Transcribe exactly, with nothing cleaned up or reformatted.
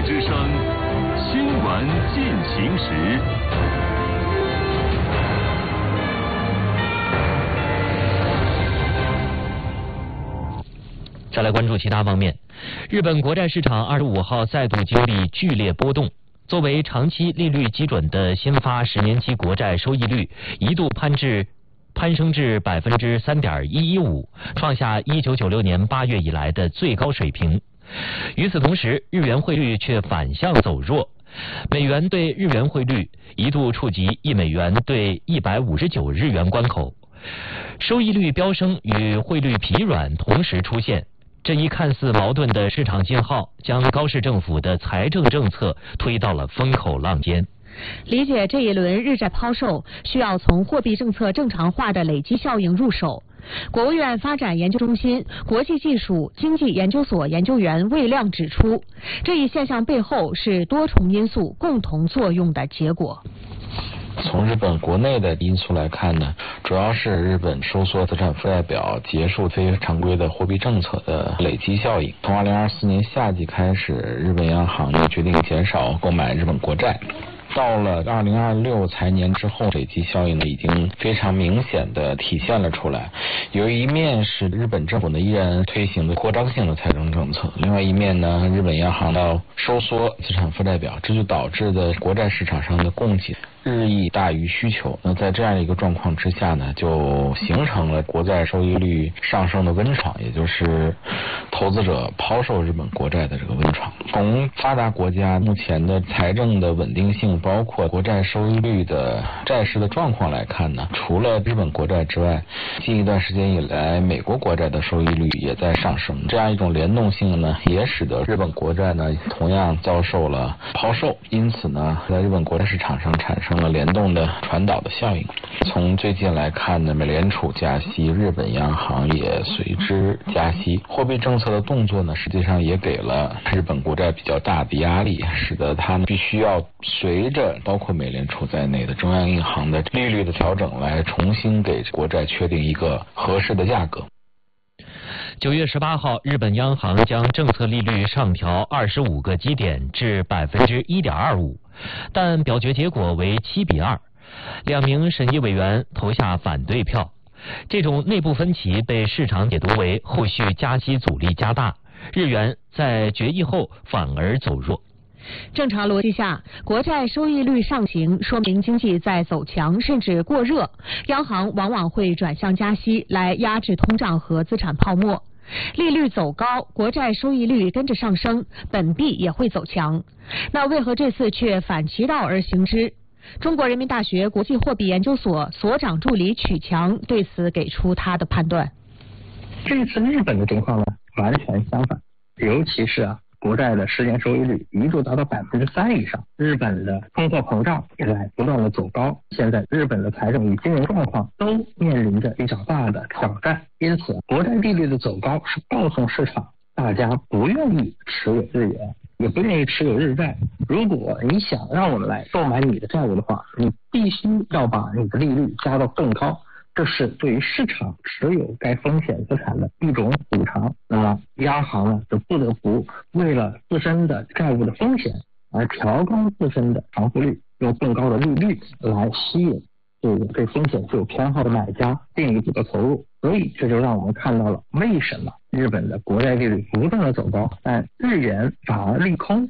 之声，新闻进行时。 再来关注其他方面，日本国债市场二十五号再度经历剧烈波动。作为长期利率基准的新发十年期国债收益率一度攀至攀升至百分之三点一一五，创下一九九六年八月以来的最高水平。与此同时，日元汇率却反向走弱，美元对日元汇率一度触及一美元对一百五十九日元关口，收益率飙升与汇率疲软同时出现。这一看似矛盾的市场信号，将高市政府的财政政策推到了风口浪尖。 理解这一轮日债抛售，需要从货币政策正常化的累积效应入手。国务院发展研究中心国际技术经济研究所研究员魏亮指出，这一现象背后是多重因素共同作用的结果。 从日本国内的因素来看呢，主要是日本收缩资产负债表、结束非常规的货币政策的累积效应。从二零二四年夏季开始，日本央行又决定减少购买日本国债。到了二零二六财年之后，累积效应呢已经非常明显的体现了出来。有一面是日本政府呢依然推行的扩张性的财政政策，另外一面呢，日本央行要收缩资产负债表，这就导致的国债市场上的供给日益大于需求。那在这样一个状况之下呢，就形成了国债收益率上升的温床，也就是投资者抛售日本国债的这个温床。从发达国家目前的财政的稳定性，包括国债收益率的债市的状况来看呢，除了日本国债之外，近一段时间以来，美国国债的收益率也在上升。这样一种联动性呢，也使得日本国债呢同样遭受了抛售，因此呢，在日本国债市场上产生了联动的传导的效应。从最近来看呢，美联储加息，日本央行也随之加息，货币政策的动作呢，实际上也给了日本国债比较大的压力，使得它必须要随着包括美联储在内的中央银行的利率的调整，来重新给国债确定一个合适的价格。 九月十八号，日本央行将政策利率上调二十五个基点至百分之一点二五，但表决结果为七比二，两名审议委员投下反对票。这种内部分歧被市场解读为后续加息阻力加大，日元在决议后反而走弱。 正常逻辑下，国债收益率上行说明经济在走强甚至过热，央行往往会转向加息来压制通胀和资产泡沫。利率走高，国债收益率跟着上升，本币也会走强。那为何这次却反其道而行之？中国人民大学国际货币研究所所长助理曲强对此给出他的判断。 这次日本的情况呢，完全相反，尤其是啊。国债的十年收益率一度达到百分之三以上，日本的通货膨胀也在不断的走高，现在日本的财政与金融状况都面临着比较大的挑战，因此国债利率的走高是告诉市场，大家不愿意持有日元，也不愿意持有日债。如果你想让我们来购买你的债务的话，你必须要把你的利率加到更高。这是对于市场持有该风险资产的一种补偿。那么央行呢，就不得不为了自身的债务的风险而调高自身的偿付率，用更高的利率来吸引这个对风险具有偏好的买家进一步的投入。所以这就让我们看到了为什么日本的国债利率不断的走高，但日元反而利空。